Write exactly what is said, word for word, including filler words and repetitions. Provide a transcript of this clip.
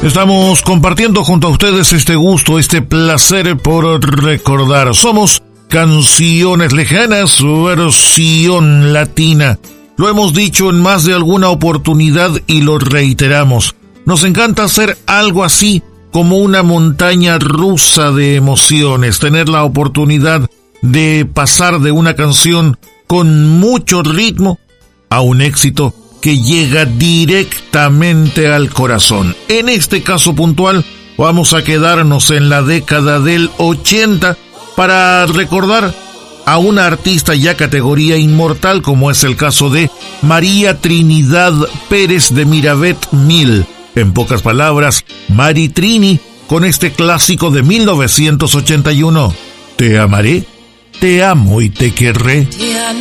Estamos compartiendo junto a ustedes este gusto, este placer por recordar. Somos Canciones Lejanas, versión latina. Lo hemos dicho en más de alguna oportunidad y lo reiteramos. Nos encanta hacer algo así como una montaña rusa de emociones, tener la oportunidad de pasar de una canción con mucho ritmo a un éxito que llega directamente al corazón. En este caso puntual, vamos a quedarnos en la década del ochenta para recordar a una artista ya categoría inmortal, como es el caso de María Trinidad Pérez de Miravet Mil. En pocas palabras, Mari Trini, con este clásico de mil novecientos ochenta y uno. Te amaré, te amo y te querré. Te